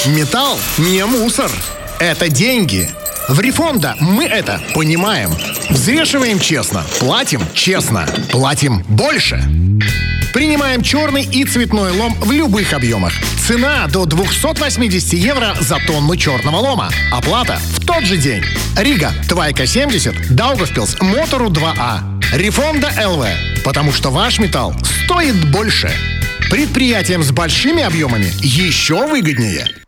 Металл не мусор. Это деньги. В Рифонда мы это понимаем. Взвешиваем честно, платим честно, платим больше. Принимаем черный и цветной лом в любых объемах. Цена до 280 евро за тонну черного лома. Оплата в тот же день. Рига, Твайка 70, Даугавпилс, Мотору 2А. Рифонда ЛВ. Потому что ваш металл стоит больше. Предприятиям с большими объемами еще выгоднее.